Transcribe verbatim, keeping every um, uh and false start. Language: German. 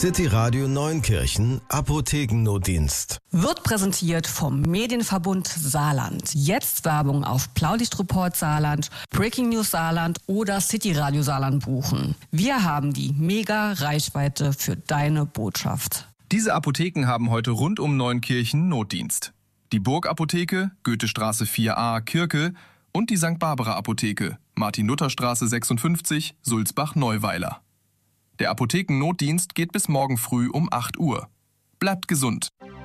City Radio Neunkirchen Apothekennotdienst. Wird präsentiert vom Medienverbund Saarland. Jetzt Werbung auf Blaulichtreport Saarland, Breaking News Saarland oder City Radio Saarland buchen. Wir haben die Mega-Reichweite für deine Botschaft. Diese Apotheken haben heute rund um Neunkirchen Notdienst. Die Burg-Apotheke, Goethestraße vier a, Kirke und die Sankt Barbara Apotheke, Martin-Luther-Straße sechsundfünfzig, Sulzbach-Neuweiler. Der Apothekennotdienst geht bis morgen früh um acht Uhr. Bleibt gesund!